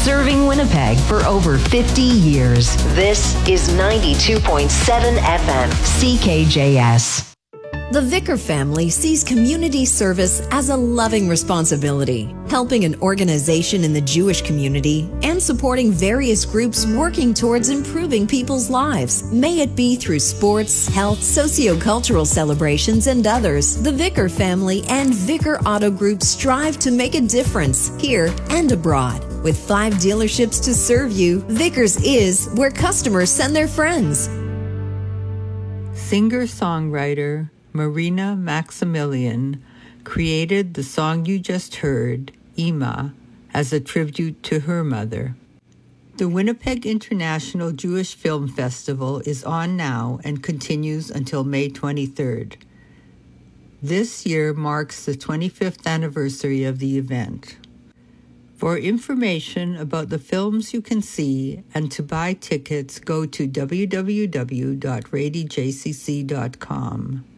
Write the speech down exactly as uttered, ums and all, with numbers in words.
serving Winnipeg for over fifty years. This is ninety-two point seven F M, C K J S. The Vicker family sees community service as a loving responsibility, helping an organization in the Jewish community and supporting various groups working towards improving people's lives. May it be through sports, health, sociocultural celebrations, and others. The Vicker family and Vicker Auto Group strive to make a difference here and abroad. With five dealerships to serve you, Vickers is where customers send their friends. Singer-songwriter Marina Maximilian created the song you just heard, Ima, as a tribute to her mother. The Winnipeg International Jewish Film Festival is on now and continues until May twenty-third. This year marks the twenty-fifth anniversary of the event. For information about the films you can see and to buy tickets, go to w w w dot rady j c c dot com.